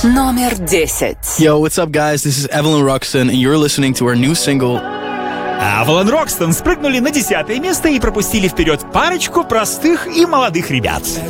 Номер 10. Yo, what's up, guys? This is Evelyn Roxton, and you're listening to our new single. Avalon Roxton спрыгнули на 10-е место и пропустили вперед парочку простых и молодых ребят.